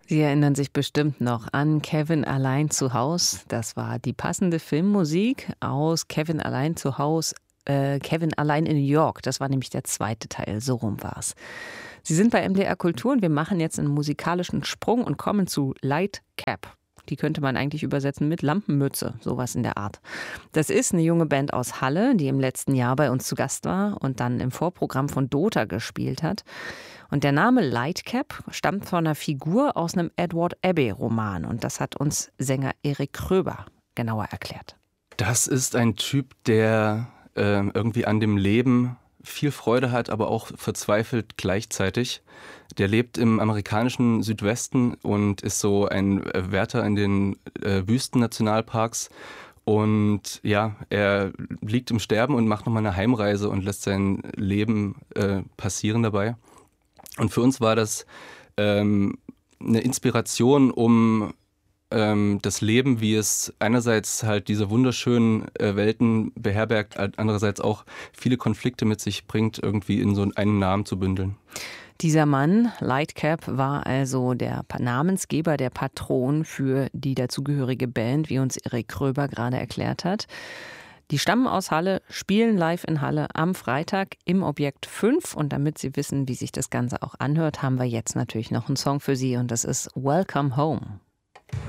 Sie erinnern sich bestimmt noch an Kevin allein zu Haus. Das war die passende Filmmusik aus Kevin allein zu Haus, Kevin allein in New York. Das war nämlich der zweite Teil, so rum war's. Sie sind bei MDR Kultur und wir machen jetzt einen musikalischen Sprung und kommen zu Light Cap. Die könnte man eigentlich übersetzen mit Lampenmütze, sowas in der Art. Das ist eine junge Band aus Halle, die im letzten Jahr bei uns zu Gast war und dann im Vorprogramm von Dota gespielt hat. Und der Name Lightcap stammt von einer Figur aus einem Edward Abbey-Roman. Und das hat uns Sänger Erik Kröber genauer erklärt. Das ist ein Typ, der irgendwie an dem Leben viel Freude hat, aber auch verzweifelt gleichzeitig. Der lebt im amerikanischen Südwesten und ist so ein Wärter in den Wüstennationalparks. Und ja, er liegt im Sterben und macht nochmal eine Heimreise und lässt sein Leben passieren dabei. Und für uns war das eine Inspiration, um das Leben, wie es einerseits halt diese wunderschönen Welten beherbergt, andererseits auch viele Konflikte mit sich bringt, irgendwie in so einen Namen zu bündeln. Dieser Mann, Lightcap, war also der Namensgeber, der Patron für die dazugehörige Band, wie uns Erik Kröber gerade erklärt hat. Die stammen aus Halle, spielen live in Halle am Freitag im Objekt 5. Und damit Sie wissen, wie sich das Ganze auch anhört, haben wir jetzt natürlich noch einen Song für Sie und das ist Welcome Home.